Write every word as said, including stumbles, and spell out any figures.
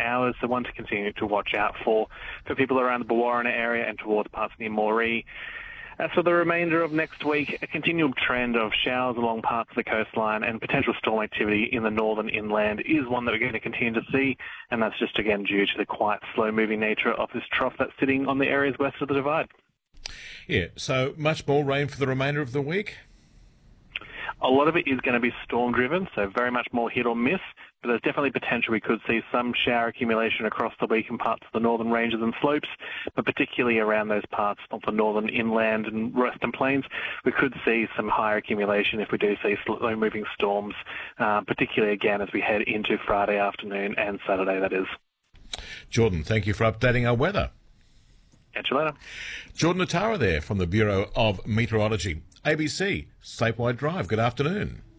hours, so one to continue to watch out for for people around the Bawarrina area and towards parts near Moree. As for the remainder of next week, a continual trend of showers along parts of the coastline and potential storm activity in the northern inland is one that we're going to continue to see, and that's just again due to the quite slow-moving nature of this trough that's sitting on the areas west of the Divide. Yeah, so much more rain for the remainder of the week? A lot of it is going to be storm-driven, so very much more hit or miss, but there's definitely potential we could see some shower accumulation across the week in parts of the northern ranges and slopes, but particularly around those parts of the northern inland and western plains, we could see some higher accumulation if we do see slow-moving storms, uh, particularly again as we head into Friday afternoon and Saturday, that is. Jordan, thank you for updating our weather. Catch you later. Jordan Atara there from the Bureau of Meteorology. A B C, Statewide Drive. Good afternoon.